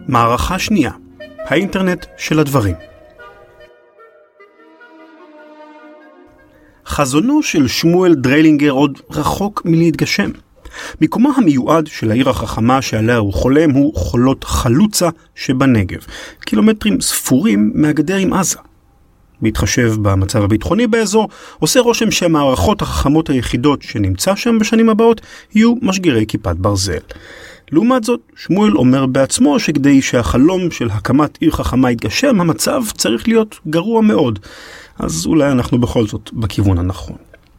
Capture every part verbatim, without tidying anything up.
מערכה שנייה, האינטרנט של הדברים. חזונו של שמואל דריילינגר עוד רחוק מלהתגשם. מקומה המיועד של העיר החכמה שעליה הוא חולם הוא חולות חלוצה שבנגב, קילומטרים ספורים מהגדר עם עזה. בהתחשב במצב הביטחוני באזור, עושה רושם שהמערכות החכמות היחידות שנמצא שם בשנים הבאות יהיו משגרי כיפת ברזל. לעומת זאת, שמואל אומר בעצמו שכדי שהחלום של הקמת עיר חכמה יתגשם, המצב צריך להיות גרוע מאוד. אז אולי אנחנו בכל זאת בכיוון הנכון.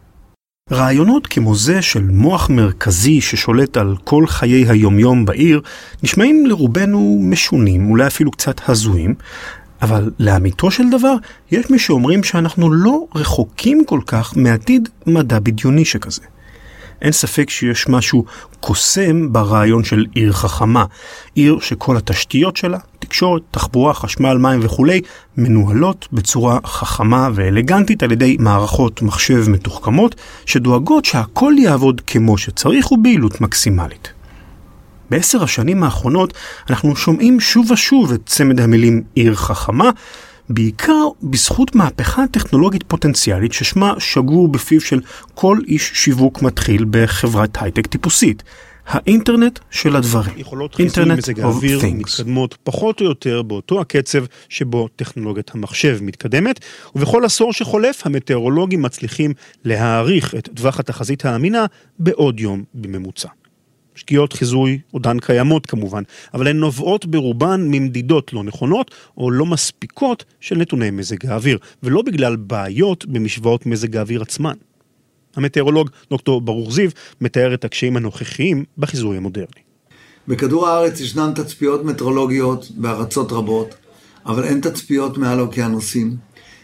רעיונות כמו זה של מוח מרכזי ששולט על כל חיי היומיום בעיר, נשמעים לרובנו משונים, אולי אפילו קצת הזויים, אבל לאמיתו של דבר, יש מי שאומרים שאנחנו לא רחוקים כל כך מעתיד מדע בדיוני שכזה. אין ספק שיש משהו קוסם ברעיון של עיר חכמה, עיר שכל התשתיות שלה, תקשורת, תחבורה, חשמל, מים וכו', מנוהלות בצורה חכמה ואלגנטית על ידי מערכות מחשב מתוחכמות, שדואגות שהכל יעבוד כמו שצריך וביעילות מקסימלית. בעשר השנים האחרונות אנחנו שומעים שוב ושוב את צמד המילים עיר חכמה, בעיקר בזכות מהפכה טכנולוגית פוטנציאלית ששמה שגור בפיו של כל איש שיווק מתחיל בחברת הייטק טיפוסית. האינטרנט של הדברים. יכולות חיזוי מזג האוויר מתקדמות פחות או יותר באותו הקצב שבו טכנולוגיית המחשב מתקדמת, ובכל עשור שחולף המטאורולוגים מצליחים להאריך את טווח התחזית האמינה בעוד יום בממוצע. שגיאות חיזוי עודן קיימות כמובן, אבל הן נובעות ברובן ממדידות לא נכונות או לא מספיקות של נתוני מזג האוויר, ולא בגלל בעיות במשוואות מזג האוויר עצמן. המטאורולוג דוקטור ברוך זיו מתאר את הקשיים הנוכחיים בחיזוי המודרני. בכדור הארץ ישנן תצפיות מטאורולוגיות בארצות רבות, אבל אין תצפיות מעל האוקיינוסים.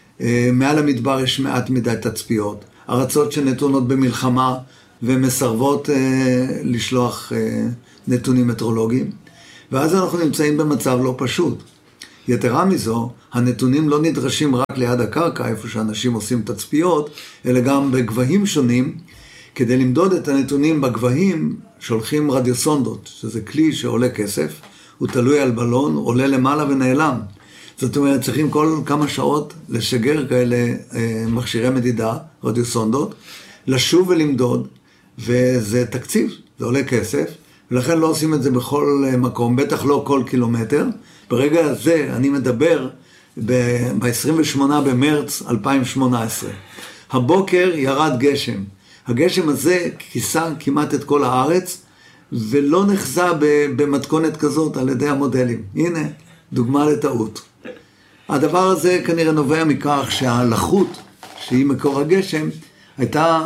מעל המדבר יש מעט מדי תצפיות. ארצות שנתונות במלחמה ומסרבות אה, לשלוח אה, נתונים מטאורולוגיים. ואז אנחנו נמצאים במצב לא פשוט. יתרה מזו, הנתונים לא נדרשים רק ליד הקרקע, איפה שאנשים עושים תצפיות, אלא גם בגבהים שונים. כדי למדוד את הנתונים בגבהים, שולחים רדיוסונדות, שזה כלי שעולה כסף, הוא תלוי על בלון, עולה למעלה ונעלם. זאת אומרת, צריכים כל כמה שעות לשגר כאלה אה, מכשירי מדידה, רדיוסונדות, לשוב ולמדוד, וזה תקציב, זה עולה כסף, ולכן לא עושים את זה בכל מקום, בטח לא כל קילומטר. ברגע הזה אני מדבר ב-עשרים ושמונה במרץ אלפיים שמונה עשרה. הבוקר ירד גשם. הגשם הזה כיסה כמעט את כל הארץ, ולא נחזה במתכונת כזאת על ידי המודלים. הנה, דוגמה לטעות. הדבר הזה כנראה נובע מכך שהלחות, שהיא מקור הגשם, הייתה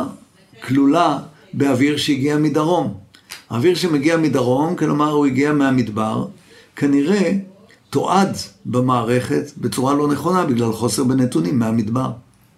כלולה באוויר שהגיע מדרום. האוויר שמגיע מדרום, כלומר הוא הגיע מהמדבר, כנראה תועד במערכת בצורה לא נכונה בגלל חוסר בנתונים מהמדבר.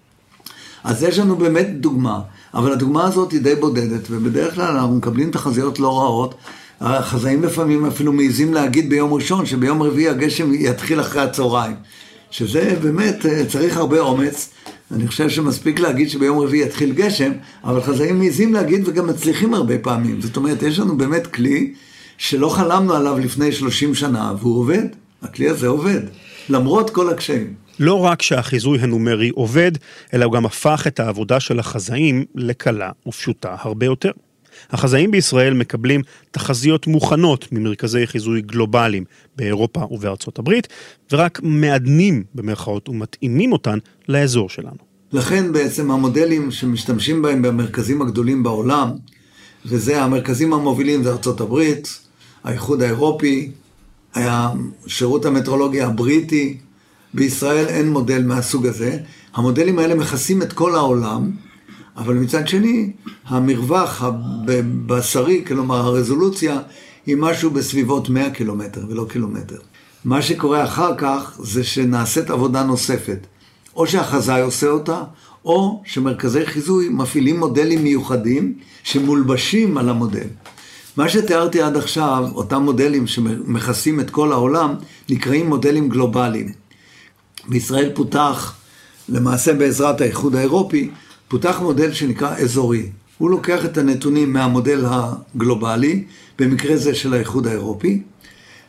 אז יש לנו באמת דוגמה, אבל הדוגמה הזאת היא די בודדת, ובדרך כלל אנחנו מקבלים תחזיות לא רעות. החזאים לפעמים אפילו מעיזים להגיד ביום ראשון, שביום רביעי הגשם יתחיל אחרי הצהריים. שזה באמת צריך הרבה אומץ. אני חושב שמספיק להגיד שביום רביעי יתחיל גשם, אבל חזאים מעיזים להגיד וגם מצליחים הרבה פעמים. זאת אומרת, יש לנו באמת כלי שלא חלמנו עליו לפני שלושים שנה, והוא עובד. הכלי הזה עובד, למרות כל הקשיים. לא רק שהחיזוי הנומרי עובד, אלא הוא גם הפך את העבודה של החזאים לקלה ופשוטה הרבה יותר. החזאים בישראל מקבלים תחזיות מוכנות ממרכזי חיזוי גלובליים באירופה ובארצות הברית, ורק מעדנים במרכאות ומתאימים אותן לאזור שלנו. לכן בעצם המודלים שמשתמשים בהם במרכזים הגדולים בעולם, וזה המרכזים המובילים זה ארצות הברית, האיחוד האירופי, השירות המטרולוגי הבריטי, בישראל אין מודל מהסוג הזה. המודלים האלה מכסים את כל העולם, אבל מצד שני, המרווח הבשרי, כלומר הרזולוציה, היא משהו בסביבות מאה קילומטר ולא קילומטר. מה שקורה אחר כך זה שנעשית עבודה נוספת. או שהחזאי עושה אותה, או שמרכזי חיזוי מפעילים מודלים מיוחדים שמולבשים על המודל. מה שתיארתי עד עכשיו, אותם מודלים שמכסים את כל העולם, נקראים מודלים גלובליים. בישראל פותח, למעשה בעזרת האיחוד האירופי, פותח מודל שנקרא אזורי. הוא לוקח את הנתונים מהמודל הגלובלי, במקרה זה של האיחוד האירופי,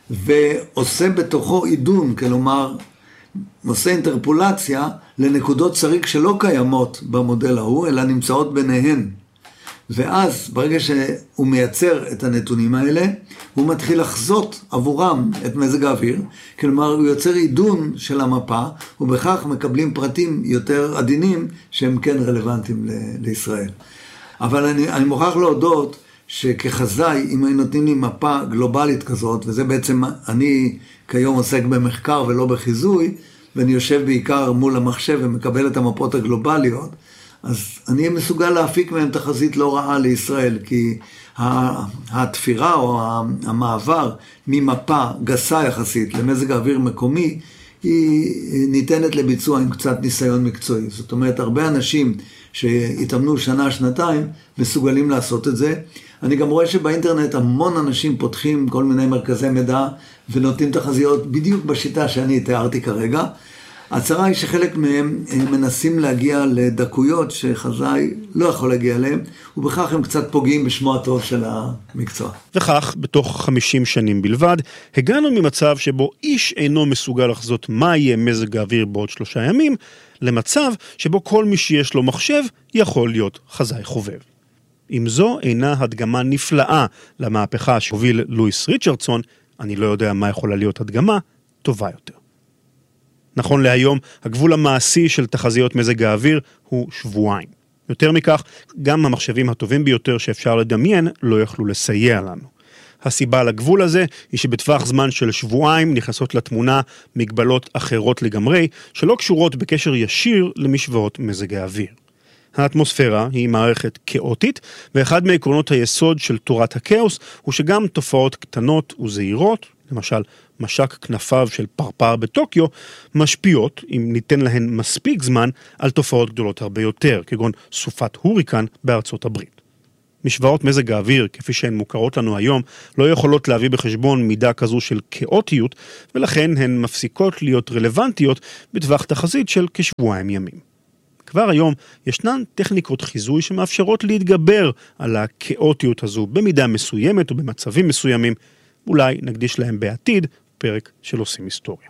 ועושה בתוכו עידון, כלומר, עושה אינטרפולציה לנקודות שריג שלא קיימות במודל ההוא, אלא נמצאות ביניהן. ואז, ברגע שהוא מייצר את הנתונים האלה, הוא מתחיל לחזות עבורם את מזג האוויר, כלומר, הוא יוצר עידון של המפה, ובכך מקבלים פרטים יותר עדינים, שהם כן רלוונטיים ל- לישראל. אבל אני, אני מוכרח להודות, שכחזאי, אם היו נותנים לי מפה גלובלית כזאת, וזה בעצם, אני כיום עוסק במחקר ולא בחיזוי, ואני יושב בעיקר מול המחשב ומקבל את המפות הגלובליות, אז אני מסוגל להפיק מהם תחזית לא רעה לישראל, כי התפירה או המעבר ממפה גסה יחסית למזג האוויר מקומי, היא ניתנת לביצוע עם קצת ניסיון מקצועי. זאת אומרת, הרבה אנשים שהתאמנו שנה, שנתיים, מסוגלים לעשות את זה. אני גם רואה שבאינטרנט המון אנשים פותחים כל מיני מרכזי מידע, ונותנים תחזיות בדיוק בשיטה שאני תיארתי כרגע. הצרה היא שחלק מהם מנסים להגיע לדקויות שחזאי לא יכול להגיע אליהם, ובכך הם קצת פוגעים בשמו הטוב של המקצוע. וכך, בתוך חמישים שנים בלבד, הגענו ממצב שבו איש אינו מסוגל לחזות מה יהיה מזג האוויר בעוד שלושה ימים, למצב שבו כל מי שיש לו מחשב יכול להיות חזאי חובב. אם זו אינה הדגמה נפלאה למהפכה שהוביל לואיס ריצ'רדסון, אני לא יודע מה יכולה להיות הדגמה טובה יותר. נכון להיום, הגבול המעשי של תחזיות מזג האוויר הוא שבועיים. יותר מכך, גם המחשבים הטובים ביותר שאפשר לדמיין לא יכלו לסייע לנו. הסיבה לגבול הזה היא שבטווח זמן של שבועיים נכנסות לתמונה מגבלות אחרות לגמרי, שלא קשורות בקשר ישיר למשוואות מזג האוויר. האטמוספירה היא מערכת כאוטית, ואחד מעקרונות היסוד של תורת הכאוס הוא שגם תופעות קטנות וזהירות, למשל משק כנפיו של פרפר בטוקיו, משפיעות, אם ניתן להן מספיק זמן, על תופעות גדולות הרבה יותר, כגון סופת הוריקן בארצות הברית. משוואות מזג האוויר, כפי שהן מוכרות לנו היום, לא יכולות להביא בחשבון מידה כזו של כאוטיות, ולכן הן מפסיקות להיות רלוונטיות בטווח תחזית של כשבועיים ימים. כבר היום ישנן טכניקות חיזוי שמאפשרות להתגבר על הכאוטיות הזו במידה מסוימת ובמצבים מסוימים. אולי נקדיש להם בעתיד פרק של עושים היסטוריה.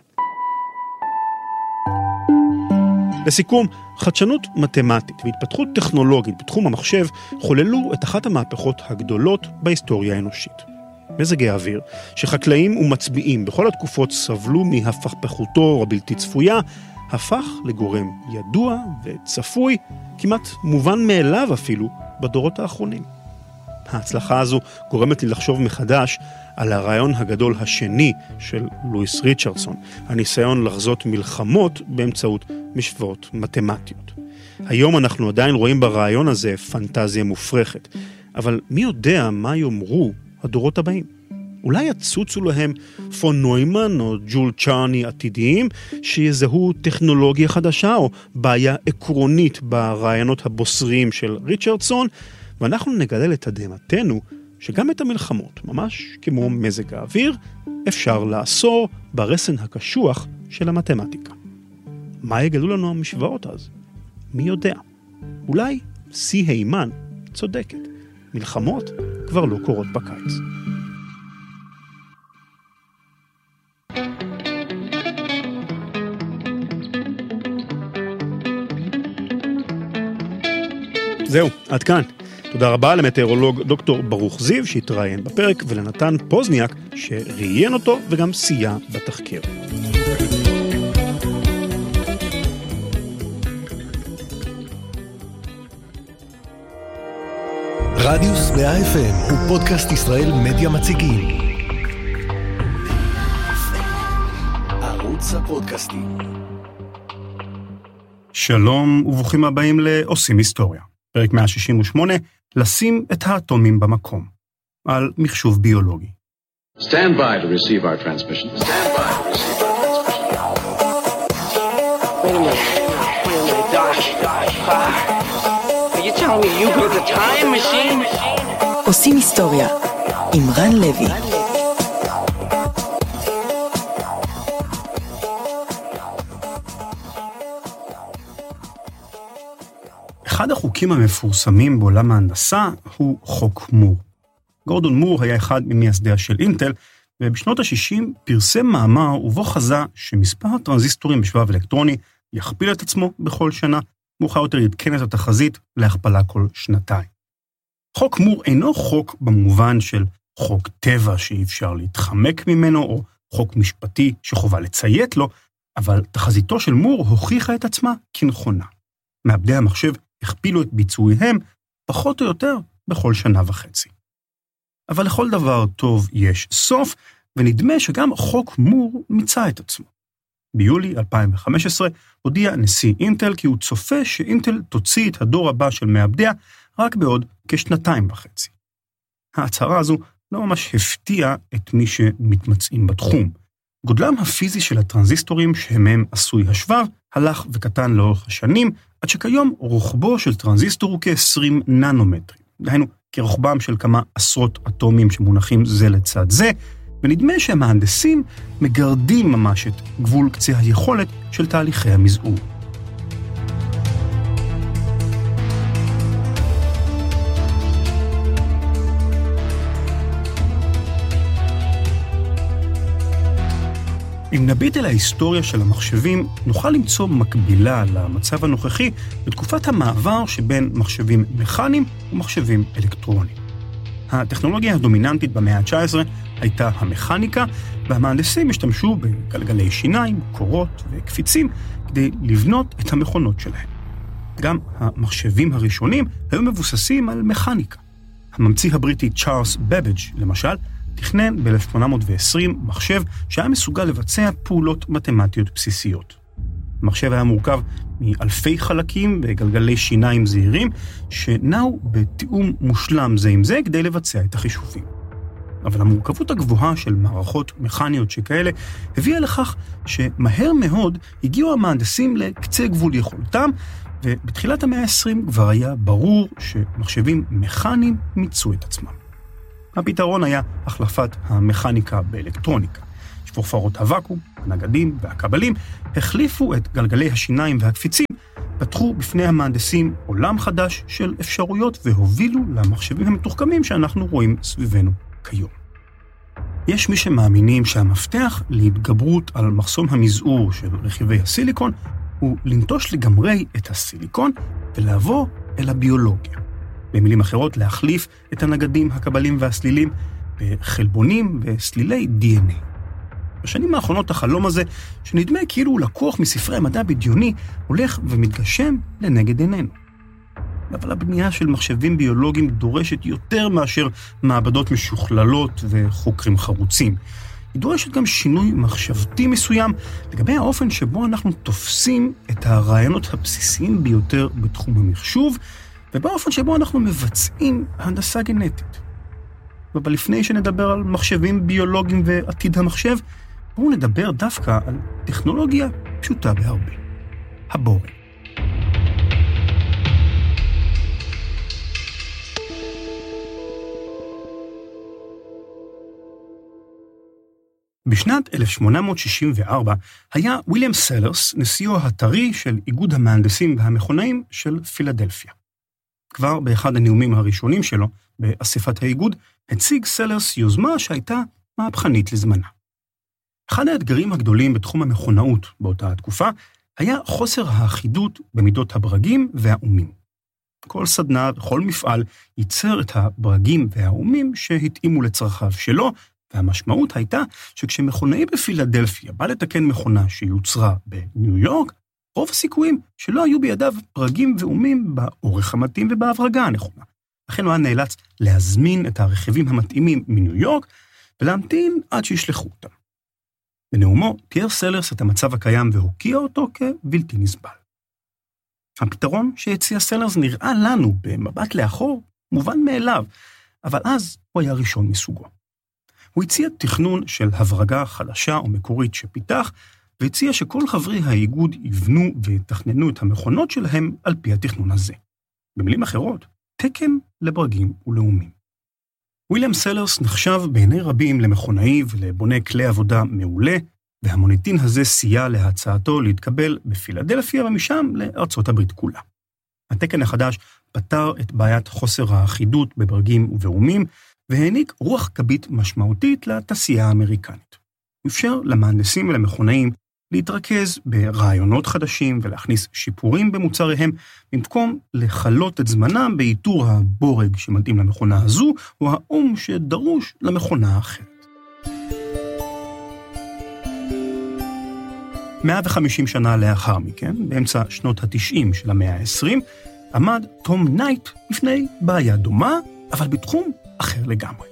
לסיכום, חדשנות מתמטית והתפתחות טכנולוגית בתחום המחשב חוללו את אחת המהפכות הגדולות בהיסטוריה האנושית. מזג האוויר, שחקלאים ומצביעים בכל התקופות סבלו מהפכפכותו הבלתי צפויה, הפך לגורם ידוע וצפוי, כמעט מובן מאליו אפילו, בדורות האחרונים. ההצלחה הזו גורמת לי לחשוב מחדש על הרעיון הגדול השני של לואיס ריצ'רדסון, הניסיון לחזות מלחמות באמצעות משוואות מתמטיות. היום אנחנו עדיין רואים ברעיון הזה פנטזיה מופרכת, אבל מי יודע מה יאמרו הדורות הבאים? אולי יצוצו להם פון נוימן או ג'ול צ'רני עתידיים שיזהו טכנולוגיה חדשה או בעיה עקרונית ברעיונות הבוסריים של ריצ'רדסון, ואנחנו נגלה לתדהמתנו שגם את המלחמות, ממש כמו מזג האוויר, אפשר לאסור ברסן הקשוח של המתמטיקה. מה יגלו לנו המשוואות אז? מי יודע? אולי סי הימן צודקת. מלחמות כבר לא קורות בקיץ. זהו, עד כאן. תודה רבה למטאורולוג דוקטור ברוך זיו שהתראיין בפרק, ולנתן פוזניאק שראיין אותו וגם סייע בתחקיר. רדיוס מאה אף אם הוא פודקאסט ישראל מדיה מציגים. ערוץ הפודקאסטים. שלום וברוכים הבאים לעושים היסטוריה. פרק מאה שישים ושמונה, לשים את האטומים במקום, על מחשוב ביולוגי. Stand by to receive our transmission. Stand by to receive our transmission. Wait a minute. Wait a minute, Doc. Are you telling me you built a time machine? עושים היסטוריה עם רן לוי. אחד החוקים המפורסמים בעולם ההנדסה הוא חוק מור. גורדון מור היה אחד ממייסדיה של אינטל, ובשנות ה-שישים פרסם מאמר ובו חזה שמספר הטרנזיסטורים בשבב אלקטרוני יכפיל את עצמו בכל שנה, מאוחר יותר יתקן את התחזית להכפלה כל שנתיים. חוק מור אינו חוק במובן של חוק טבע שאי אפשר להתחמק ממנו, או חוק משפטי שחובה לציית לו, אבל תחזיתו של מור הוכיחה את עצמה כנכונה. מעבדי המחשב הכפילו את ביצועיהם פחות או יותר בכל שנה וחצי. אבל לכל דבר טוב יש סוף, ונדמה שגם חוק מור מיצה את עצמו. ביולי אלפיים וחמש עשרה הודיע נשיא אינטל כי הוא צופה שאינטל תוציא את הדור הבא של מעבדיה רק בעוד כשנתיים וחצי. ההצהרה הזו לא ממש הפתיעה את מי שמתמצאים בתחום. גודלם הפיזי של הטרנזיסטורים שמהם עשוי השבב הלך וקטן לאורך השנים, עד שכיום רוחבו של טרנזיסטור הוא כ-עשרים ננומטרים. דהיינו, כרוחבם של כמה עשרות אטומים שמונחים זה לצד זה, ונדמה שהמהנדסים מגרדים ממש את גבול קצה היכולת של תהליכי המזעור. אם נביט אל ההיסטוריה של המחשבים, נוכל למצוא מקבילה למצב הנוכחי בתקופת המעבר שבין מחשבים מכניים ומחשבים אלקטרוניים. הטכנולוגיה הדומיננטית במאה ה-תשע עשרה הייתה המכניקה, והמהנדסים השתמשו בגלגלי שיניים, קורות וקפיצים כדי לבנות את המכונות שלהם. גם המחשבים הראשונים היו מבוססים על מכניקה. הממציא הבריטי צ'ארלס בבג' למשל, תכנן ב-אלף שמונה מאות ועשרים מחשב שהיה מסוגל לבצע פעולות מתמטיות בסיסיות. המחשב היה מורכב מאלפי חלקים וגלגלי שיניים זהירים שנעו בתיאום מושלם זה עם זה כדי לבצע את החישובים. אבל המורכבות הגבוהה של מערכות מכניות שכאלה הביאה לכך שמהר מאוד הגיעו המהנדסים לקצה גבול יכולתם, ובתחילת המאה ה-עשרים כבר היה ברור שמחשבים מכניים מיצו את עצמם. הפתרון היה החלפת המכניקה באלקטרוניקה. שפורפרות הוואקום, הנגדים והקבלים החליפו את גלגלי השיניים והקפיצים, פתחו בפני המהנדסים עולם חדש של אפשרויות והובילו למחשבים המתוחכמים שאנחנו רואים סביבנו כיום. יש מי שמאמינים שהמפתח להתגברות על מחסום המזעור של רכיבי הסיליקון הוא לנטוש לגמרי את הסיליקון ולעבור אל הביולוגיה. במילים אחרות, להחליף את הנגדים, הקבלים והסלילים בחלבונים וסלילי די אן איי. בשנים האחרונות החלום הזה, שנדמה כאילו הוא לקוח מספרי המדע בדיוני, הולך ומתגשם לנגד עינינו. אבל הבנייה של מחשבים ביולוגיים דורשת יותר מאשר מעבדות משוכללות וחוקרים חרוצים. היא דורשת גם שינוי מחשבתי מסוים לגבי האופן שבו אנחנו תופסים את הרעיונות הבסיסיים ביותר בתחום המחשוב, ובאופן שבו אנחנו מבצעים הנדסה גנטית. אבל לפני שנדבר על מחשבים ביולוגיים ועתיד המחשב, בואו נדבר דווקא על טכנולוגיה פשוטה בהרבה. הבורג. בשנת אלף שמונה מאות שישים וארבע היה ויליאם סלרס נשיאו הטרי של איגוד המהנדסים והמכונאים של פילדלפיה. כבר באחד הנאומים הראשונים שלו, באספת האיגוד, הציג סלרס יוזמה שהייתה מהפכנית לזמנה. אחד האתגרים הגדולים בתחום המכונאות באותה התקופה, היה חוסר האחידות במידות הברגים והאומים. כל סדנה וכל מפעל ייצר את הברגים והאומים שהתאימו לצרכיו שלו, והמשמעות הייתה שכשמכונאי בפילדלפיה בא לתקן מכונה שיוצרה בניו יורק, רוב הסיכויים שלא היו בידיו פרגים ואומים באורך המתאים ובהברגה הנכונה. לכן הוא היה נאלץ להזמין את הרכיבים המתאימים מניו יורק ולהמתין עד שישלחו אותם. בנאומו תיאר סלרס את המצב הקיים והוקיע אותו כבלתי נסבל. הפתרון שהציע סלרס נראה לנו במבט לאחור מובן מאליו, אבל אז הוא היה ראשון מסוגו. הוא הציע תכנון של הברגה חדשה ומקורית שפיתח, והציע שכל חברי האיגוד יבנו ויתכננו את המכונות שלהם על פי התכנון הזה. במילים אחרות, תקן לברגים ולאומים. ויליאם סלרס נחשב בעיני רבים למכונאי ולבונה כלי עבודה מעולה, והמוניטין הזה סייע להצעתו להתקבל בפילדלפיה ומשם לארצות הברית כולה. התקן החדש פתר את בעיית חוסר האחידות בברגים ובאומים, והעניק רוח גבית משמעותית לתעשייה האמריקנית. הוא אפשר למהנדסים ולמכונאים להתרכז ברעיונות חדשים ולהכניס שיפורים במוצריהם, במקום לחלות את זמנם באיתור הבורג שמתאים למכונה הזו, או האום שדרוש למכונה האחרת. מאה וחמישים שנה לאחר מכן, באמצע שנות התשעים של המאה ה-עשרים, עמד תום נייט בפני בעיה דומה, אבל בתחום אחר לגמרי.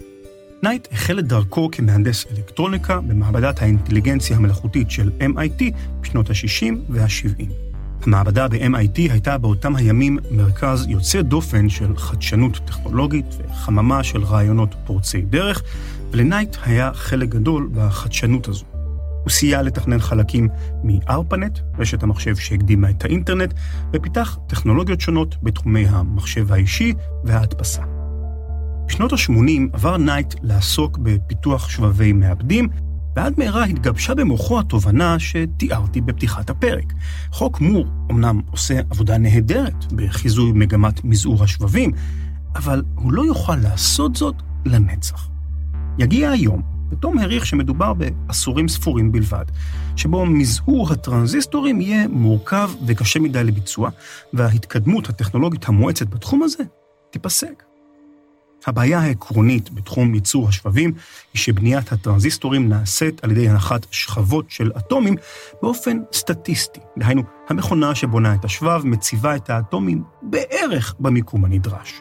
נייט החל את דרכו כמהנדס אלקטרוניקה במעבדת האינטליגנציה המלאכותית של אם איי טי בשנות ה-שישים וה-שבעים. המעבדה ב-אם איי טי הייתה באותם הימים מרכז יוצא דופן של חדשנות טכנולוגית וחממה של רעיונות פורצי דרך, ולנייט היה חלק גדול בחדשנות הזו. הוא סייע לתכנן חלקים מ-ארפנט, רשת המחשב שהקדימה את האינטרנט, ופיתח טכנולוגיות שונות בתחומי המחשב האישי וההדפסה. בשנות ה-שמונים עבר נייט לעסוק בפיתוח שבבי מעבדים, ועד מהרה התגבשה במוחו התובנה שתיארתי בפתיחת הפרק. חוק מור אמנם עושה עבודה נהדרת בחיזוי מגמת מזעור השבבים, אבל הוא לא יוכל לעשות זאת לנצח. יגיע היום, ותום העריך שמדובר בעשורים ספורים בלבד, שבו מזעור הטרנזיסטורים יהיה מורכב וקשה מדי לביצוע, וההתקדמות הטכנולוגית המואצת בתחום הזה תיפסק. הבעיה העקרונית בתחום ייצור השבבים היא שבניית הטרנזיסטורים נעשית על ידי הנחת שכבות של אטומים באופן סטטיסטי. דהיינו, המכונה שבונה את השבב מציבה את האטומים בערך במיקום הנדרש.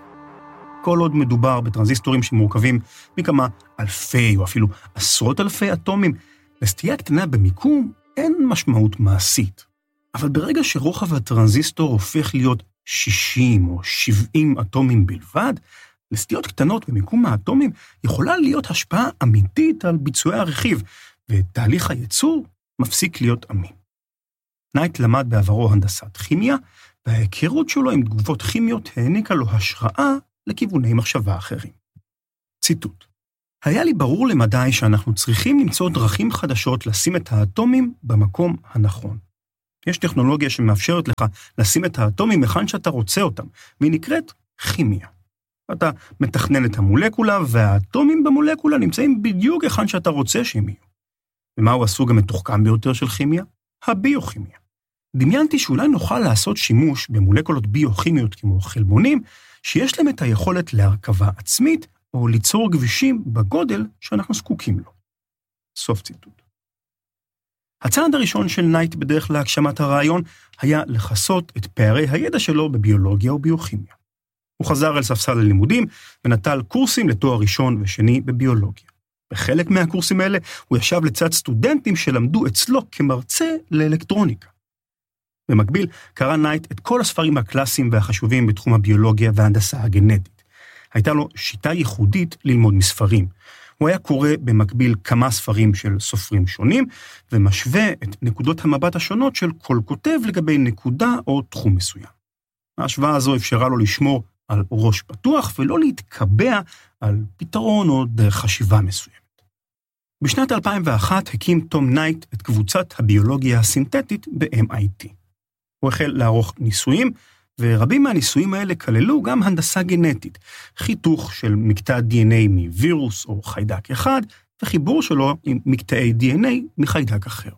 כל עוד מדובר בטרנזיסטורים שמורכבים מכמה אלפי או אפילו עשרות אלפי אטומים, לסטייה קטנה במיקום אין משמעות מעשית. אבל ברגע שרוחב הטרנזיסטור הופך להיות שישים או שבעים אטומים בלבד, לסטיות קטנות במיקום האטומים יכולה להיות השפעה אמיתית על ביצועי הרכיב, ותהליך הייצור מפסיק להיות אמין. נייט למד בעברו הנדסת כימיה, וההיכרות שלו עם תגובות כימיות העניקה לו השראה לכיווני מחשבה אחרים. ציטוט: היה לי ברור למדי שאנחנו צריכים למצוא דרכים חדשות לשים את האטומים במקום הנכון. יש טכנולוגיה שמאפשרת לך לשים את האטומים מכאן שאתה רוצה אותם, והיא נקראת כימיה. אתה מתכנן את המולקולה, והאטומים במולקולה נמצאים בדיוק היכן שאתה רוצה שהם יהיו. ומהו הסוג המתוחכם ביותר של כימיה? הביוכימיה. דמיינתי שאולי נוכל לעשות שימוש במולקולות ביוכימיות כמו חלבונים, שיש להם את היכולת להרכבה עצמית, או ליצור גבישים בגודל שאנחנו זקוקים לו. סוף ציטוט. הצעד הראשון של נייט בדרך להגשמת הרעיון, היה לחסות את פערי הידע שלו בביולוגיה וביוכימיה. הוא חזר אל ספסל הלימודים, ונטל קורסים לתואר ראשון ושני בביולוגיה. בחלק מהקורסים האלה, הוא ישב לצד סטודנטים שלמדו אצלו כמרצה לאלקטרוניקה. במקביל, קרא נייט את כל הספרים הקלאסיים והחשובים בתחום הביולוגיה וההנדסה הגנטית. הייתה לו שיטה ייחודית ללמוד מספרים. הוא היה קורא במקביל כמה ספרים של סופרים שונים, ומשווה את נקודות המבט השונות של כל כותב לגבי נקודה או תחום מסוים. ההשוואה הזו אפשרה לו לשמור על ראש פתוח, ולא להתקבע על פתרון או דרך חשיבה מסוימת. בשנת אלפיים ואחת הקים תום נייט את קבוצת הביולוגיה הסינתטית ב-אם איי טי. הוא החל לערוך ניסויים, ורבים מהניסויים האלה כללו גם הנדסה גנטית, חיתוך של מקטע די אן איי מווירוס או חיידק אחד, וחיבור שלו עם מקטעי די אן איי מחיידק אחר.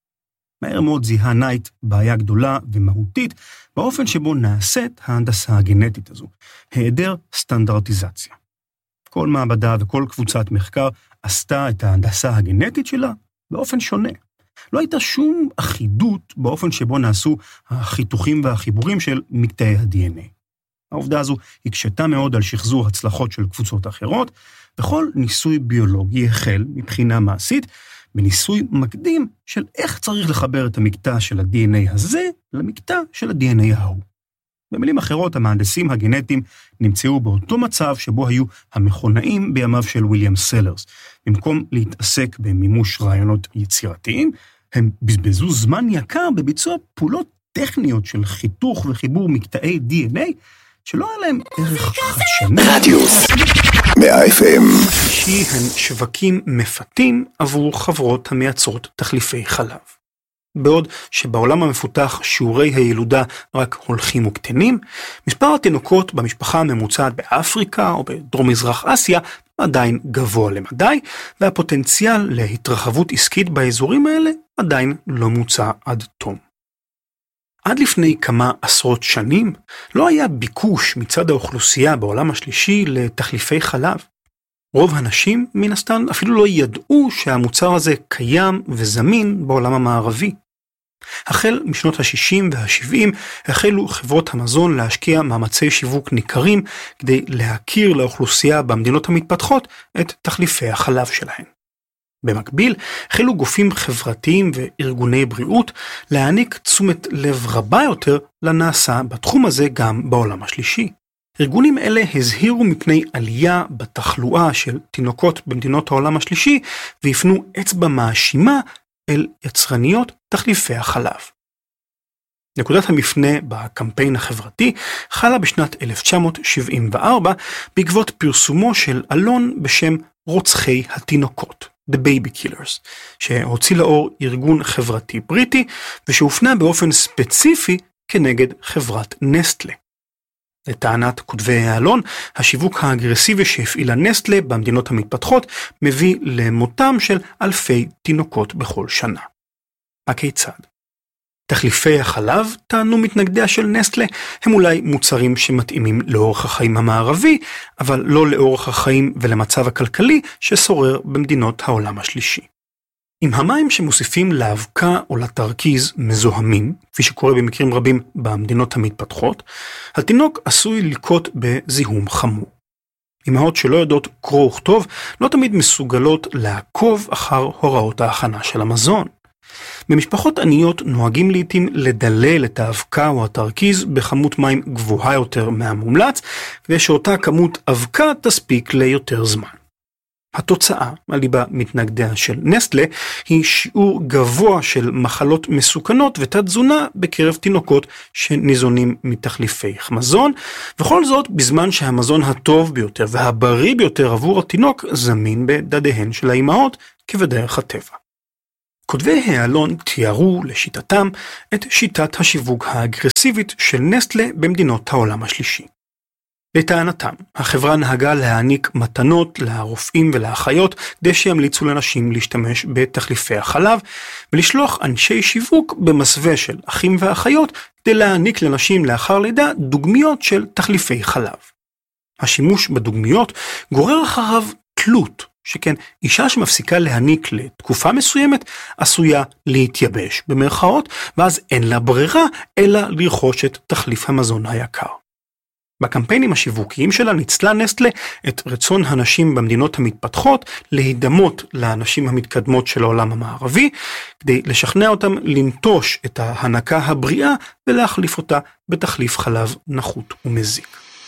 מהר מאוד זיהה נייט בעיה גדולה ומהותית באופן שבו נעשית ההנדסה הגנטית הזו, היעדר סטנדרטיזציה. כל מעבדה וכל קבוצת מחקר עשתה את ההנדסה הגנטית שלה באופן שונה. לא הייתה שום אחידות באופן שבו נעשו החיתוכים והחיבורים של מקטעי ה-די אן איי. העובדה הזו הקשתה מאוד על שחזור הצלחות של קבוצות אחרות, וכל ניסוי ביולוגי החל מבחינה מעשית, בניסוי מקדים של איך צריך לחבר את המקטע של ה-די אן איי הזה למקטע של ה-די אן איי ההוא. במילים אחרות, המהנדסים הגנטיים נמצאו באותו מצב שבו היו המכונאים בימיו של ויליאם סלרס. במקום להתעסק במימוש רעיונות יצירתיים, הם בזבזו זמן יקר בביצוע פעולות טכניות של חיתוך וחיבור מקטעי די אן איי, שלא היה להם ערך חדשני. רדיוס מאה אף אם שהן שווקים מפתים עבור חברות המייצרות תחליפי חלב. בעוד שבעולם המפותח שיעורי הילודה רק הולכים וקטנים, מספר התינוקות במשפחה הממוצעת באפריקה או בדרום מזרח אסיה עדיין גבוה למדי, והפוטנציאל להתרחבות עסקית באזורים האלה עדיין לא מוצע עד תום. עד לפני כמה עשרות שנים לא היה ביקוש מצד האוכלוסייה בעולם השלישי לתחליפי חלב. רוב הנשים מן הסתם אפילו לא ידעו שהמוצר הזה קיים וזמין בעולם המערבי. החל משנות ה-שישים וה-שבעים החלו חברות המזון להשקיע מאמצי שיווק ניכרים כדי להכיר לאוכלוסייה במדינות המתפתחות את תחליפי החלב שלהן. במקביל החלו גופים חברתיים וארגוני בריאות להעניק תשומת לב רבה יותר לנעשה בתחום הזה גם בעולם השלישי. ארגונים אלה הזהירו מפני עלייה בתחלואה של תינוקות במדינות העולם השלישי והפנו אצבע מאשימה אל יצרניות תחליפי החלב. נקודת המפנה בקמפיין החברתי חלה בשנת אלף תשע מאות שבעים וארבע בעקבות פרסומו של אלון בשם רוצחי התינוקות, The Baby Killers, שהוציא לאור ארגון חברתי בריטי ושהופנה באופן ספציפי כנגד חברת נסטלה. לטענת כותבי העלון, השיווק האגרסיבי שהפעילה נסטלה במדינות המתפתחות מביא למותם של אלפי תינוקות בכל שנה. הכיצד? תחליפי החלב, טענו מתנגדיה של נסטלה, הם אולי מוצרים שמתאימים לאורך החיים המערבי, אבל לא לאורך החיים ולמצב הכלכלי ששורר במדינות העולם השלישי. אם המים שמוסיפים לאבקה או לתרכיז מזוהמים, כפי שקורה במקרים רבים במדינות המתפתחות, התינוק עשוי ללקות בזיהום חמור. אמהות שלא יודעות קרוא וכתוב לא תמיד מסוגלות לעקוב אחר הוראות ההכנה של המזון. במשפחות עניות נוהגים לעתים לדלל את האבקה או התרכיז בכמות מים גבוהה יותר מהמומלץ, כדי שאותה כמות אבקה תספיק ליותר זמן. התוצאה, אליבא מתנגדיה של נסטלה, היא שיעור גבוה של מחלות מסוכנות ותת תזונה בקרב תינוקות שניזונים מתחליפי מזון, וכל זאת בזמן שהמזון הטוב ביותר והבריא ביותר עבור התינוק זמין בדדיהן של האימהות כבדרך הטבע. כותבי העלון תיארו לשיטתם את שיטת השיווק האגרסיבית של נסטלה במדינות העולם השלישי. לטענתם, החברה נהגה להעניק מתנות לרופאים ולאחיות כדי שימליצו לנשים להשתמש בתחליפי החלב, ולשלוח אנשי שיווק במסווה של אחים ואחיות כדי להעניק לנשים לאחר לידה דוגמיות של תחליפי חלב. השימוש בדוגמיות גורר אחריו תלות, שכן אישה שמפסיקה להעניק לתקופה מסוימת עשויה להתייבש במרכאות, ואז אין לה ברירה אלא לרכוש את תחליף המזון היקר. בקמפיינים השיווקיים שלה ניצלה נסטלה את רצון הנשים במדינות המתפתחות להידמות לאנשים המתקדמות של העולם המערבי, כדי לשכנע אותם לנטוש את ההנקה הבריאה ולהחליף אותה בתחליף חלב נחות ומזיק.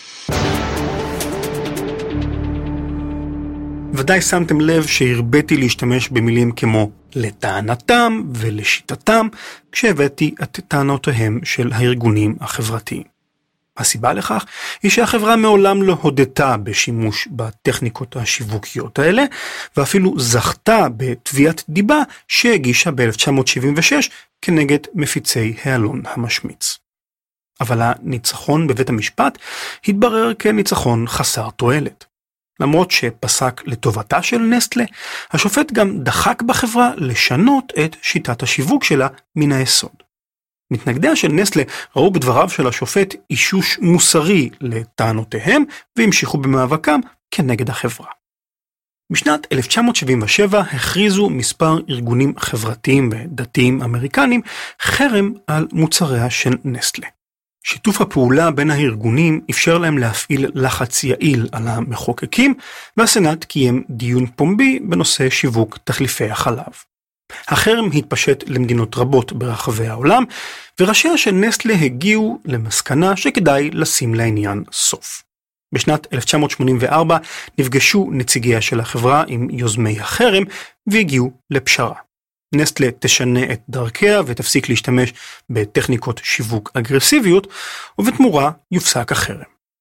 ודאי שמתם לב שהרביתי להשתמש במילים כמו לטענתם ולשיטתם, כשהבאתי את טענותיהם של הארגונים החברתיים. הסיבה לכך היא שהחברה מעולם לא הודתה בשימוש בטכניקות השיווקיות האלה, ואפילו זכתה בתביעת דיבה שהגישה ב-אלף תשע מאות שבעים ושש כנגד מפיצי העלון המשמיץ. אבל הניצחון בבית המשפט התברר כניצחון חסר תועלת. למרות שפסק לטובתה של נסטלה, השופט גם דחק בחברה לשנות את שיטת השיווק שלה מן היסוד. מתנגדיה של נסטלה ראו בדבריו של השופט אישוש מוסרי לטענותיהם והמשיכו במאבקם כנגד החברה. בשנת אלף תשע מאות שבעים ושבע הכריזו מספר ארגונים חברתיים ודתיים אמריקנים חרם על מוצריה של נסטלה. שיתוף הפעולה בין הארגונים אפשר להם להפעיל לחץ יעיל על המחוקקים, והסנאט קיים דיון פומבי בנושא שיווק תחליפי החלב. החרם התפשט למדינות רבות ברחבי העולם, וראשיה של נסטלה הגיעו למסקנה שכדאי לשים לעניין סוף. בשנת אלף תשע מאות שמונים וארבע נפגשו נציגיה של החברה עם יוזמי החרם והגיעו לפשרה. נסטלה תשנה את דרכיה ותפסיק להשתמש בטכניקות שיווק אגרסיביות, ובתמורה יופסק החרם.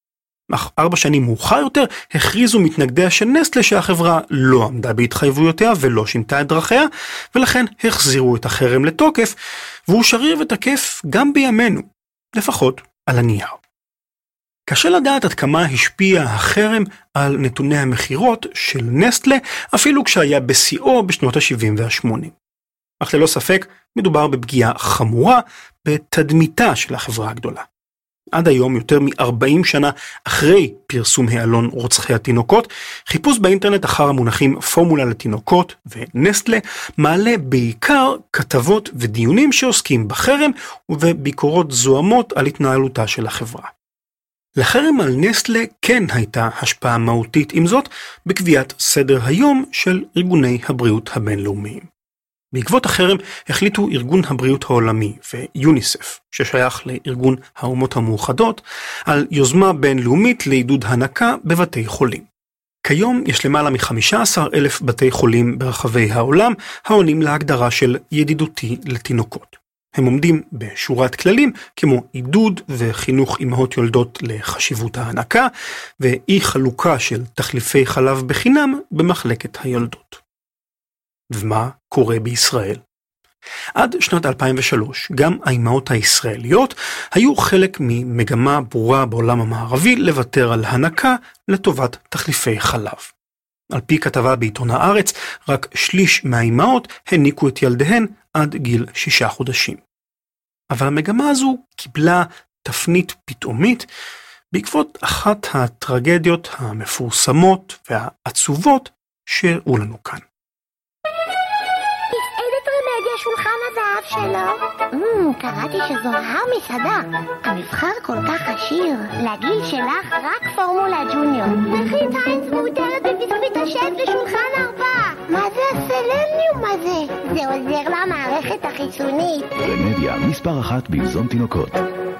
אך ארבע שנים מאוחר יותר הכריזו מתנגדיה של נסטלה שהחברה לא עמדה בהתחייבויותיה ולא שינתה את דרכיה, ולכן החזירו את החרם לתוקף, והוא שריר ותקף גם בימינו, לפחות על הנייר. קשה לדעת עד כמה השפיע החרם על נתוני המחירות של נסטלה, אפילו כשהיה בשיאו בשנות ה-שבעים וה-שמונים. אך ללא ספק מדובר בפגיעה חמורה בתדמיתה של החברה הגדולה. עד היום, יותר מ-ארבעים שנה אחרי פרסום העלון רוצחי התינוקות, חיפוש באינטרנט אחר המונחים פורמולה לתינוקות ונסטלה מעלה בעיקר כתבות ודיונים שעוסקים בחרם וביקורות זוהמות על התנהלותה של החברה. לחרם על נסטלה כן הייתה השפעה מהותית עם זאת בקביעת סדר היום של ארגוני הבריאות הבינלאומיים. בעקבות החרם החליטו ארגון הבריאות העולמי ויוניסף, ששייך לארגון האומות המאוחדות, על יוזמה בינלאומית לעידוד הנקה בבתי חולים. כיום יש למעלה מ-חמישה עשר אלף בתי חולים ברחבי העולם העונים להגדרה של ידידותי לתינוקות. הם עומדים בשורת כללים כמו עידוד וחינוך אמהות יולדות לחשיבות ההנקה ואי חלוקה של תחליפי חלב בחינם במחלקת היולדות. ומה קורה בישראל? עד שנת אלפיים ושלוש, גם האימהות הישראליות היו חלק ממגמה ברורה בעולם המערבי לוותר על הנקה לטובת תחליפי חלב. על פי כתבה בעיתון הארץ, רק שליש מהאימהות הניקו את ילדיהן עד גיל שישה חודשים. אבל המגמה הזו קיבלה תפנית פתאומית בעקבות אחת הטרגדיות המפורסמות והעצובות שהראו לנו כאן. שולחן הזהב שלו. אמ, קראתי שזו המסעדה. המבחר כל כך עשיר. לגיל שלך רק פורמולה ג'וניור. וכי טיינס מאותרת בביסקוויט השף לשולחן ארבע. מה זה הסלניום הזה? זה עוזר למערכת החיסונית. רמדיה, מספר אחת במזון תינוקות.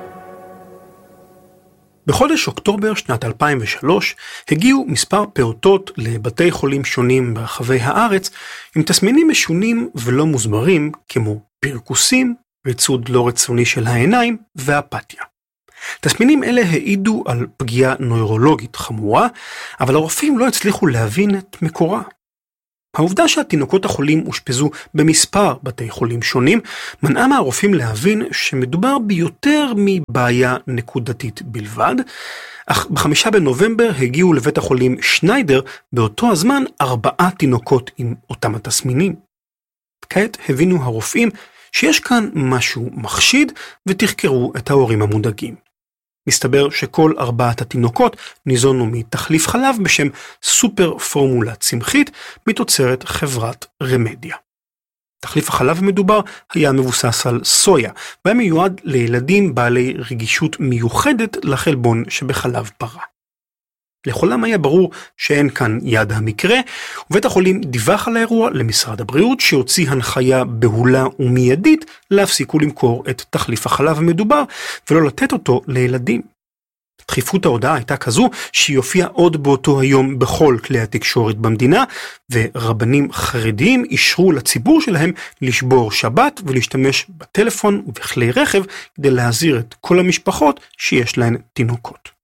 בחודש אוקטובר שנת אלפיים ושלוש הגיעו מספר פעוטות לבתי חולים שונים ברחבי הארץ עם תסמינים משונים ולא מוסברים כמו פרקוסים, ריצוד לא רצוני של העיניים ואפתיה. תסמינים אלה העידו על פגיעה נוירולוגית חמורה, אבל הרופאים לא הצליחו להבין את מקורה. העובדה שהתינוקות החולים אושפזו במספר בתי חולים שונים, מנעה מהרופאים להבין שמדובר ביותר מבעיה נקודתית בלבד, אך בחמישה בנובמבר הגיעו לבית החולים שניידר באותו הזמן ארבעה תינוקות עם אותם התסמינים. כעת הבינו הרופאים שיש כאן משהו מחשיד ותחקרו את ההורים המודאגים. מסתבר שכל ארבעת התינוקות ניזונו מתחליף חלב בשם סופר פורמולה צמחית מתוצרת חברת רמדיה. תחליף החלב המדובר היה מבוסס על סויה, והיה מיועד לילדים בעלי רגישות מיוחדת לחלבון שבחלב פרה. לכולם היה ברור שאין כאן יד המקרה, ובית החולים דיווח על האירוע למשרד הבריאות שהוציא הנחיה בהולה ומיידית להפסיק ולמכור את תחליף החלב המדובר ולא לתת אותו לילדים. דחיפות ההודעה הייתה כזו שהיא הופיעה עוד באותו היום בכל כלי התקשורת במדינה, ורבנים חרדיים אישרו לציבור שלהם לשבור שבת ולהשתמש בטלפון ובכלי רכב כדי להזהיר את כל המשפחות שיש להן תינוקות.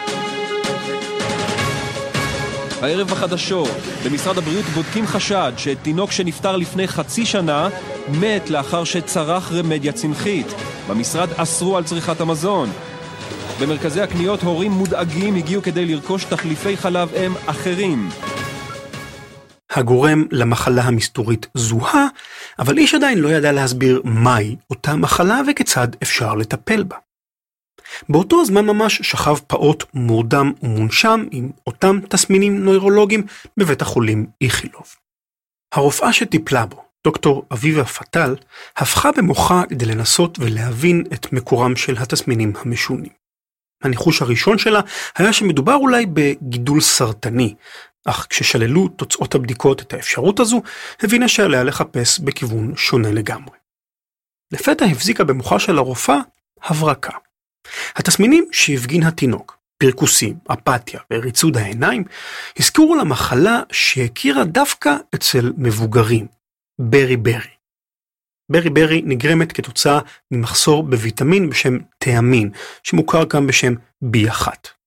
הערב בחדשות, במשרד הבריאות בודקים חשד שתינוק שנפטר לפני חצי שנה מת לאחר שצרך רמדיה צמחית. במשרד אסרו על צריכת המזון. במרכזי הקניות הורים מודאגים הגיעו כדי לרכוש תחליפי חלב אם אחרים. הגורם למחלה המסתורית זוהה, אבל איש עדיין לא ידע להסביר מהי אותה מחלה וכיצד אפשר לטפל בה. באותו זמן ממש שכב פעוט מורדם ומונשם עם אותם תסמינים נוירולוגיים בבית החולים איכילוב. הרופאה שטיפלה בו, דוקטור אביבה פטל, הפכה במוחה כדי לנסות ולהבין את מקורם של התסמינים המשונים. הניחוש הראשון שלה היה שמדובר אולי בגידול סרטני, אך כששללו תוצאות הבדיקות את האפשרות הזו, הבינה שעליה לחפש בכיוון שונה לגמרי. לפתע הבזיקה במוחה של הרופאה הברקה. התסמינים שהפגין התינוק, פרקוסים, אפתיה וריצוד העיניים, הזכירו למחלה שהכירה דווקא אצל מבוגרים, ברי ברי. ברי ברי נגרמת כתוצאה ממחסור בוויטמין בשם תיאמין, שמוכר גם בשם בי אחת.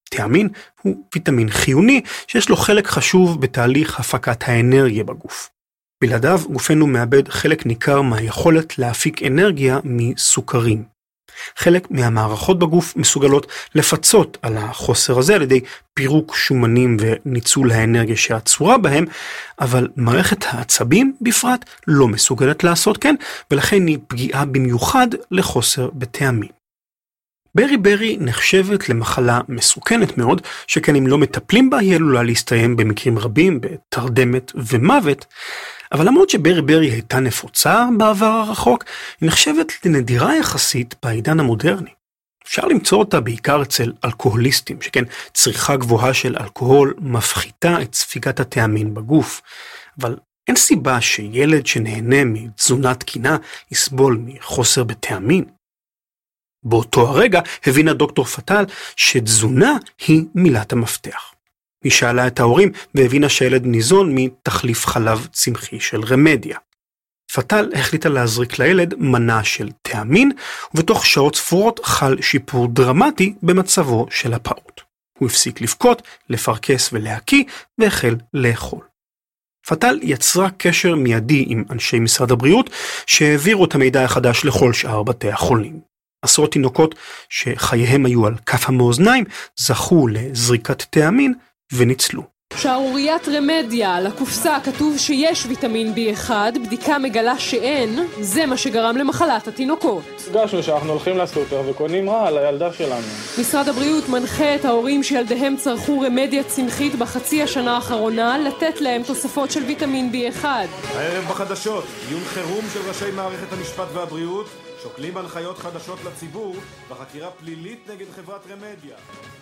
תיאמין הוא ויטמין חיוני שיש לו חלק חשוב בתהליך הפקת האנרגיה בגוף. בלעדיו גופנו מאבד חלק ניכר מהיכולת להפיק אנרגיה מסוכרים. חלק מהמערכות בגוף מסוגלות לפצות על החוסר הזה על ידי פירוק שומנים וניצול האנרגיה שעצורה בהם, אבל מערכת העצבים בפרט לא מסוגלת לעשות כן, ולכן היא פגיעה במיוחד לחוסר בתיאמין. ברי ברי נחשבת למחלה מסוכנת מאוד, שכן אם לא מטפלים בה היא עלולה להסתיים במקרים רבים בתרדמת ומוות, אבל למרות שברי ברי הייתה נפוצה בעבר הרחוק, היא נחשבת לנדירה יחסית בעידן המודרני. אפשר למצוא אותה בעיקר אצל אלכוהוליסטים, שכן צריכה גבוהה של אלכוהול מפחיתה את ספיגת התיאמין בגוף, אבל אין סיבה שילד שנהנה מתזונה תקינה יסבול מחוסר בתיאמין. באותו הרגע הבינה דוקטור פטל שתזונה היא מילת המפתח. היא שאלה את ההורים והבינה שהילד ניזון מתחליף חלב צמחי של רמדיה. פטל החליטה להזריק לילד מנה של תיאמין, ובתוך שעות ספורות חל שיפור דרמטי במצבו של הפעוט. הוא הפסיק לבכות, לפרקס ולהקיא, והחל לאכול. פטל יצרה קשר מיידי עם אנשי משרד הבריאות, שהעבירו את המידע החדש לכל שאר בתי החולים. עשרות תינוקות שחייהם היו על כף המאזניים, זכו לזריקת תיאמין וניצלו. שערוריית רמדיה, על הקופסה כתוב שיש ויטמין בי אחד, בדיקה מגלה שאין, זה מה שגרם למחלת התינוקות. הרגשנו שאנחנו הולכים לסופר וקונים רע על הילדה שלנו. משרד הבריאות מנחה את ההורים שילדיהם צרכו רמדיה צמחית בחצי השנה האחרונה, לתת להם תוספות של ויטמין בי אחד. הערב בחדשות, דיון חירום של ראשי מערכת המשפט והבריאות, שוקלים הנחיות חדשות לציבור בחקירה פלילית נגד חברת רמדיה.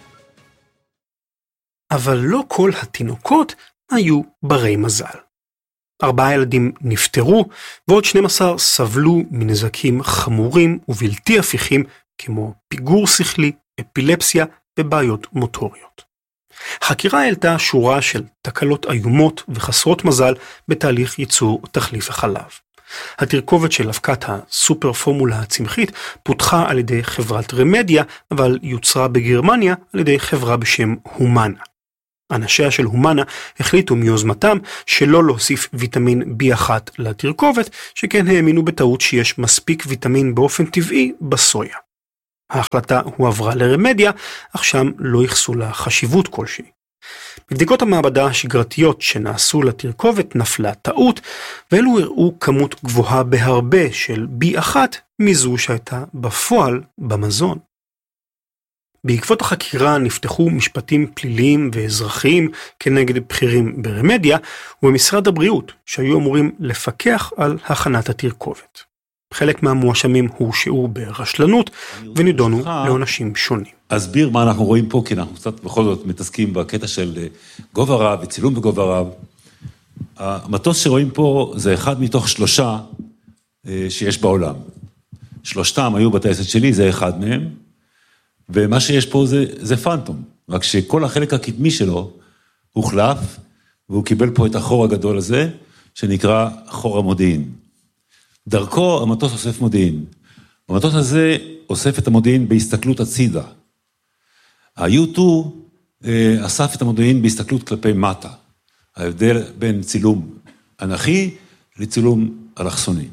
אבל לא כל התינוקות היו ברי מזל. ארבעה ילדים נפטרו, ועוד שנים עשר סבלו מנזקים חמורים ובלתי הפיכים, כמו פיגור שכלי, אפילפסיה ובעיות מוטוריות. החקירה העלתה שורה של תקלות איומות וחסרות מזל בתהליך ייצור תחליף החלב. התרכובת של אבקת הסופר פורמולה הצמחית פותחה על ידי חברת רמדיה, אבל יוצרה בגרמניה על ידי חברה בשם הומנה. אנשיה של הומנה החליטו מיוזמתם שלא להוסיף ויטמין בי אחת לתרכובת, שכן האמינו בטעות שיש מספיק ויטמין באופן טבעי בסויה. ההחלטה הועברה לרמדיה, אך שם לא ייחסו לה חשיבות כלשהי. בבדיקות המעבדה השגרתיות שנעשו לתרכובת נפלה טעות, ואלו הראו כמות גבוהה בהרבה של בי אחת מזו שהייתה בפועל במזון. בעקבות החקירה נפתחו משפטים פליליים ואזרחיים כנגד בכירים ברמדיה ובמשרד הבריאות, שהיו אמורים לפקח על הכנת התרכובת. חלק מהמואשמים הורשעו ברשלנות ונידונו לעונשים שונים. אסביר מה אנחנו רואים פה, כי אנחנו קצת בכל זאת מתעסקים בקטע של גובה רב וצילום בגובה רב. המטוס שרואים פה זה אחד מתוך שלושה שיש בעולם. שלושתם היו בטייסת שלי, זה אחד מהם, ומה שיש פה זה, זה פנטום, רק שכל החלק הקדמי שלו הוחלף, והוא קיבל פה את החור הגדול הזה, שנקרא חור המודיעין. דרכו המטוס אוסף מודיעין. המטוס הזה אוסף את המודיעין בהסתכלות הצידה. ה-יו טו אה, אסף את המודיעין בהסתכלות כלפי מטה. ההבדל בין צילום אנכי לצילום אלכסוני.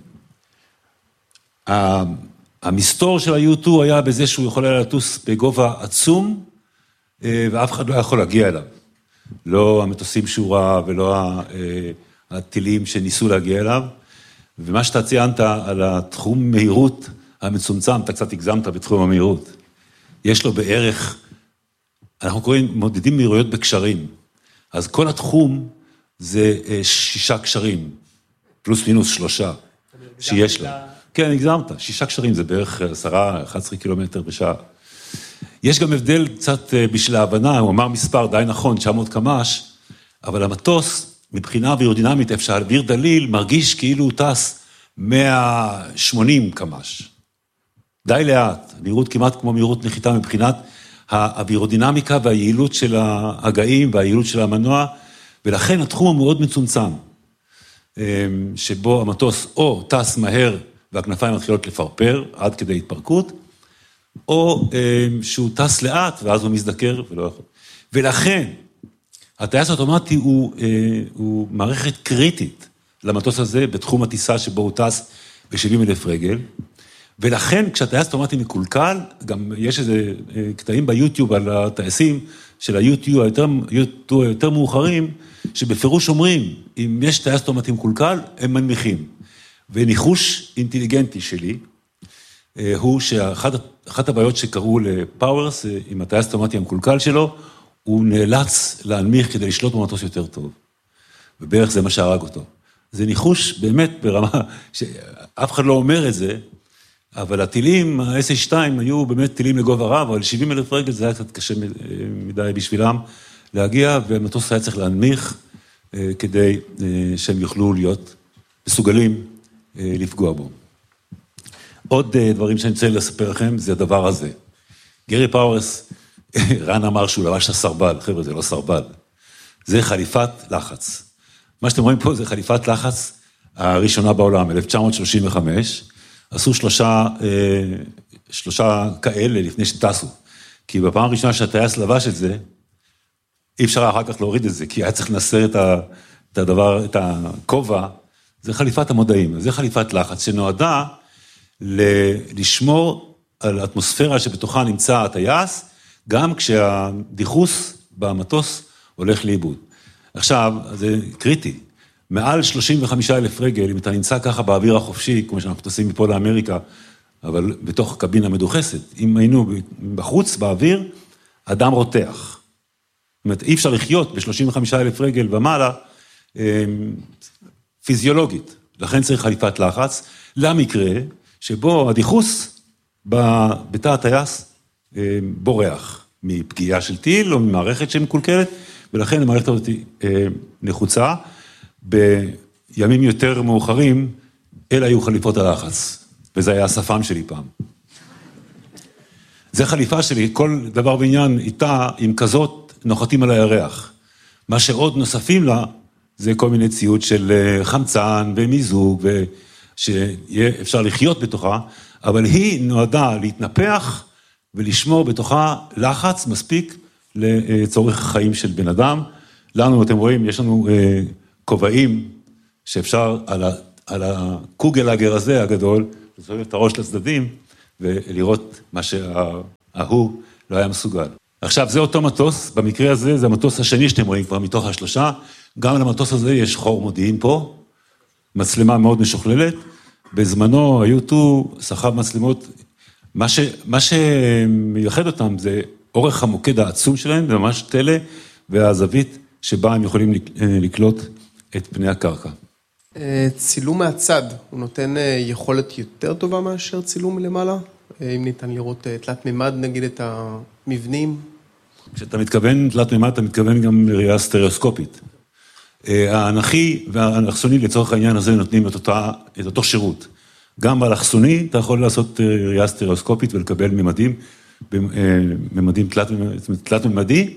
המסתור של ה-יו טו היה בזה שהוא יכול היה לטוס בגובה עצום, אה, ואף אחד לא יכול להגיע אליו. לא המטוסים שורה ולא הטילים שניסו להגיע אליו. ומה שאתה ציינת על התחום מהירות המצומצם, אתה קצת הגזמת בתחום המהירות. יש לו בערך, אנחנו קוראים, מודדים מהירויות בקשרים. אז כל התחום זה שישה קשרים, פלוס מינוס שלושה, שיש לו. כן, הגזמת, שישה קשרים זה בערך עשרה, אחד עשר קילומטר בשעה. יש גם הבדל קצת בשביל ההבנה, הוא אמר מספר די נכון, תשע מאות קמ"ש, אבל המטוס, מבחינה אווירודינמית, אפשר אוויר דליל, מרגיש כאילו הוא טס מאה ושמונים קמ"ש. די לאט, מהירות כמעט כמו מהירות נחיתה מבחינת האווירודינמיקה והיעילות של ההגאים והיעילות של המנוע, ולכן התחום הוא מאוד מצומצם, שבו המטוס או טס מהר והכנפיים מתחילות לפרפר עד כדי התפרקות, או שהוא טס לאט, ואז הוא מזדקר ולא יכול. ולכן, הטייס האוטומטי הוא, הוא מערכת קריטית למטוס הזה, בתחום הטיסה שבו הוא טס ב-שבעים אלף רגל, ולכן כשהטייס האוטומטי מקולקל, גם יש איזה קטעים ביוטיוב על הטייסים של היוטיוב היותר, היוטיוב היותר מאוחרים, שבפירוש אומרים, אם יש טייס אוטומטי מקולקל, הם מנמיכים. וניחוש אינטליגנטי שלי, הוא שאחת הבעיות שקראו לפאוורס, עם הטייס האוטומטי המקולקל שלו, הוא נאלץ להנמיך כדי לשלוט במטוס יותר טוב. ובערך זה מה שהרג אותו. זה ניחוש באמת ברמה, שאף אחד לא אומר את זה, אבל הטילים, ה-אס שתיים היו באמת טילים לגובה רב, אבל שבעים אלף רגל זה היה קצת קשה מדי בשבילם להגיע, והמטוס היה צריך להנמיך כדי שהם יוכלו להיות מסוגלים לפגוע בו. עוד דברים שאני רוצה לספר לכם, זה הדבר הזה. גרי פאוורס, רן אמר שהוא לבש את הסרבל, חבר'ה, זה לא סרבל. זה חליפת לחץ. מה שאתם רואים פה זה חליפת לחץ הראשונה בעולם, אלף תשע מאות שלושים וחמש, עשו שלושה, שלושה כאלה לפני שטסו. כי בפעם הראשונה שהטייס לבש את זה, אי אפשר אחר כך להוריד את זה, כי היה צריך לנסר את הדבר, את הכובע, זה חליפת המודעים, זה חליפת לחץ, שנועדה לשמור על האטמוספירה שבתוכה נמצא הטייס, גם כשהדיחוס במטוס הולך לאיבוד. עכשיו, זה קריטי, מעל שלושים וחמישה אלף רגל, אם אתה נמצא ככה באוויר החופשי, כמו שאנחנו טסים מפה לאמריקה, אבל בתוך קבינה מדוחסת, אם היינו בחוץ, באוויר, אדם רותח. זאת אומרת, אי אפשר לחיות ב-שלושים וחמישה אלף רגל ומעלה, פיזיולוגית. לכן צריך חליפת לחץ, למקרה שבו הדיחוס בתא הטייס בורח מפגיעה של טיל או ממערכת שמקולקלת, ולכן המערכת הזאת נחוצה. בימים יותר מאוחרים, אלה היו חליפות הלחץ, וזה היה השפם שלי פעם. זה חליפה שלי, כל דבר בעניין איתה, עם כזאת נוחתים על הירח. מה שעוד נוספים לה, זה כל מיני ציוד של חמצן ומיזוג, שיהיה אפשר לחיות בתוכה, אבל היא נועדה להתנפח ולשמור בתוכה לחץ מספיק לצורך החיים של בן אדם. לנו, אתם רואים, יש לנו כובעים שאפשר על, ה, על הקוגלאגר הזה הגדול, לסובב את הראש לצדדים ולראות מה שההוא לא היה מסוגל. עכשיו, זה אותו מטוס, במקרה הזה זה המטוס השני שאתם רואים כבר מתוך השלושה, גם למטוס הזה יש חור מודיעין פה, מצלמה מאוד משוכללת, בזמנו היוטו סחב מצלמות, מה, ש, מה שמייחד אותם זה אורך המוקד העצום שלהם, זה ממש טלה והזווית שבה הם יכולים לקלוט את פני הקרקע. צילום מהצד, הוא נותן יכולת יותר טובה מאשר צילום מלמעלה? אם ניתן לראות תלת מימד, נגיד את המבנים? כשאתה מתכוון תלת מימד, אתה מתכוון גם לראייה סטריאוסקופית. האנכי והאלכסוני לצורך העניין הזה נותנים את, אותה, את אותו שירות. גם באלכסוני אתה יכול לעשות ראייה סטריאוסקופית ולקבל ממדים, ממדים תלת, תלת ממדי,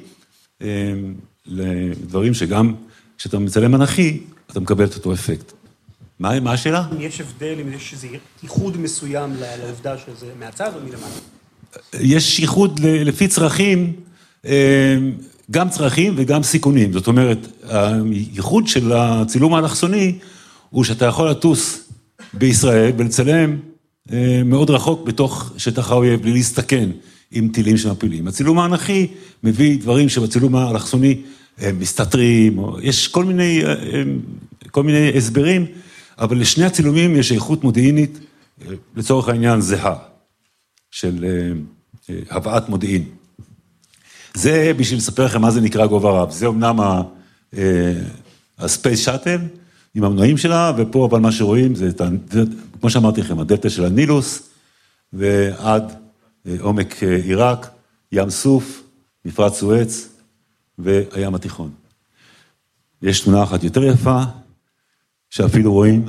לדברים שגם כשאתה מצלם אנכי, אתה מקבל את אותו אפקט. מה, מה השאלה? יש הבדל אם יש איזה ייחוד מסוים לעובדה שזה מהצד או מלמעלה? יש ייחוד לפי צרכים, גם צרכים וגם סיכונים. זאת אומרת, הייחוד של הצילום האלכסוני הוא שאתה יכול לטוס בישראל ולצלם מאוד רחוק בתוך שטח האויב, בלי להסתכן עם טילים שמפילים. הצילום האנכי מביא דברים שבצילום האלכסוני מסתתרים, או יש כל מיני, כל מיני הסברים, אבל לשני הצילומים יש איכות מודיעינית, לצורך העניין זהה, של הבאת מודיעין. זה בשביל לספר לכם מה זה נקרא גובה רב. זה אמנם הספייס שאטל, עם המנועים שלה, ופה אבל מה שרואים זה, כמו שאמרתי לכם, הדלתה של הנילוס, ועד עומק עיראק, ים סוף, מפרץ סואץ, והים התיכון. יש תמונה אחת יותר יפה, שאפילו רואים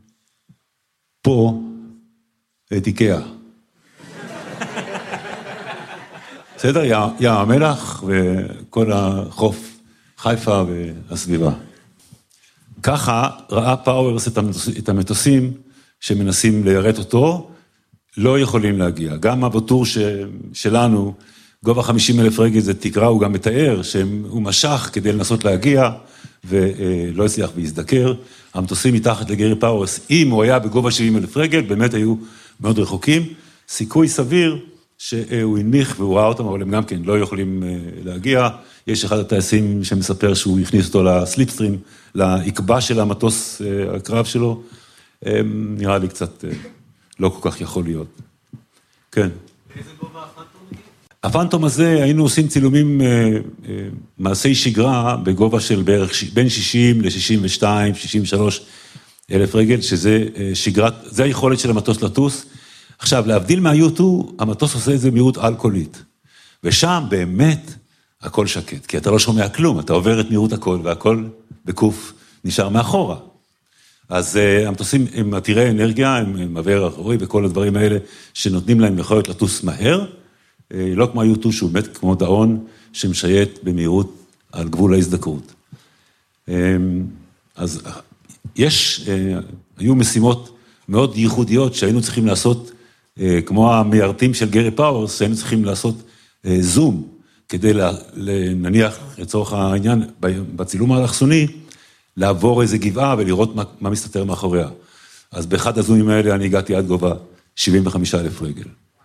פה את איקאה. בסדר? ים המלח וכל החוף חיפה והסביבה. ככה ראה פאוורס את המטוסים שמנסים ליירט אותו, לא יכולים להגיע. גם בטור ש... שלנו, גובה חמישים אלף רגל זה תקרה, הוא גם מתאר שהוא משך כדי לנסות להגיע, ולא הצליח והזדקר. המטוסים מתחת לגרי פאוורס, אם הוא היה בגובה שבעים אלף רגל, באמת היו מאוד רחוקים. סיכוי סביר שהוא הנמיך והוא ראה אותם, אבל הם גם כן לא יכולים להגיע. יש אחד הטייסים שמספר שהוא הכניס אותו לסליפסטרים, לעקבה של המטוס הקרב שלו. נראה לי קצת לא כל כך יכול להיות. כן. באיזה גובה הפנטום? הפנטום הזה, היינו עושים צילומים מעשי שגרה, בגובה של בערך בין שישים ל-שישים ושתיים, שישים ושלוש אלף רגל, שזה שגרת, זה היכולת של המטוס לטוס. עכשיו, להבדיל מה-יו טו, המטוס עושה איזה מהירות אלכוהולית. ושם באמת הכל שקט, כי אתה לא שומע כלום, אתה עובר את מהירות הכל, והכל בקוף נשאר מאחורה. אז uh, המטוסים הם עתירי אנרגיה, הם מבאר אחורי וכל הדברים האלה, שנותנים להם יכולת לטוס מהר, uh, לא כמו ה-יו טו שהוא באמת כמו דאון, שמשייט במהירות על גבול ההזדקרות. Um, אז יש, uh, היו משימות מאוד ייחודיות שהיינו צריכים לעשות, uh, כמו המיירטים של גרי פאוורס, שהיינו צריכים לעשות uh, זום, כדי לנניח, לצורך העניין, בצילום האלכסוני, לעבור איזה גבעה ולראות מה, מה מסתתר מאחוריה. אז באחד הזומים האלה אני הגעתי עד גובה שבעים וחמישה אלף רגל.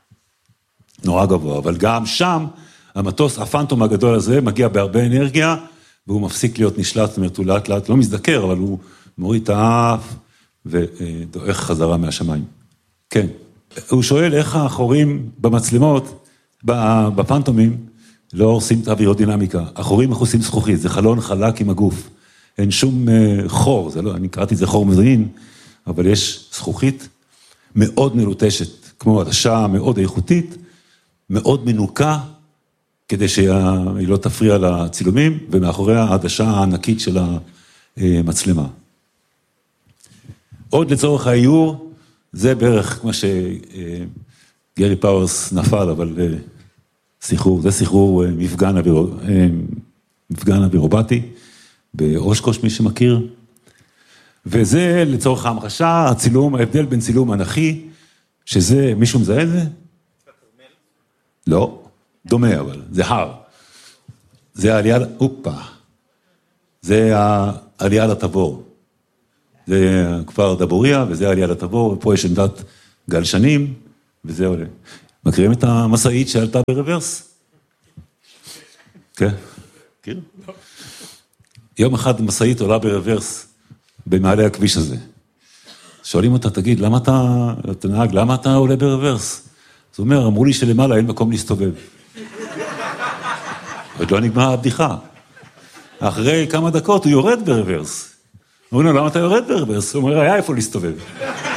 נורא גבוה, אבל גם שם המטוס, הפנטום הגדול הזה, מגיע בהרבה אנרגיה, והוא מפסיק להיות נשלט, זאת אומרת, הוא לאט לאט לא מזדקר, אבל הוא מוריד את האף ודועך חזרה מהשמיים. כן. הוא שואל איך החורים במצלמות, בפנטומים, לא עושים את האווירודינמיקה. החורים מכוסים זכוכית, זה חלון חלק עם הגוף. אין שום חור, זה לא, אני קראתי את זה חור מזרעין, אבל יש זכוכית מאוד מלוטשת, כמו עדשה מאוד איכותית, מאוד מנוקה, כדי שהיא לא תפריע לצילומים, ומאחוריה העדשה הענקית של המצלמה. עוד לצורך האיור, זה בערך כמו שגרי פאוורס נפל, אבל סחרור, זה סחרור מפגן אוויר, מפגן אווירובטי, באושקוש, מי שמכיר. וזה לצורך ההמחשה, הצילום, ההבדל בין צילום אנכי, שזה, מישהו מזהה את זה? לא, דומה אבל, זה הר. זה העלייה, אופה, זה העלייה לתבור. זה כפר דבוריה, וזה העלייה לתבור, ופה יש עמדת גלשנים, וזה עולה. מכירים את המסעית שעלתה ברוורס? כן, כאילו? יום אחד מסעית עולה ברוורס, במעלה הכביש הזה. שואלים אותה, תגיד, למה אתה, אתה נהג, למה אתה עולה ברוורס? אז הוא אומר, אמרו לי שלמעלה אין מקום להסתובב. עוד לא נגמרה הבדיחה. אחרי כמה דקות הוא יורד ברוורס. הוא אומר, למה אתה יורד ברוורס? הוא אומר, היה איפה להסתובב.